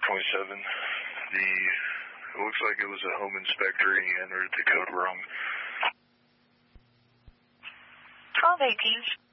It looks like it was a home inspector and he entered the code wrong. 1218.